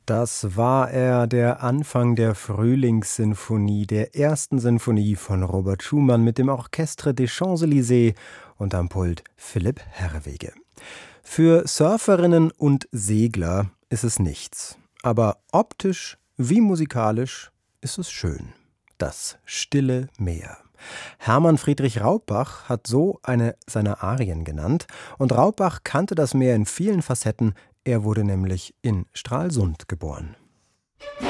Das war er, der Anfang der Frühlingssinfonie, der ersten Sinfonie von Robert Schumann mit dem Orchestre des Champs-Élysées und am Pult Philipp Herreweghe. Für Surferinnen und Segler ist es nichts, aber optisch wie musikalisch ist es schön. Das Stille Meer. Hermann Friedrich Raupach hat so eine seiner Arien genannt, und Raupach kannte das Meer in vielen Facetten. Er wurde nämlich in Stralsund geboren.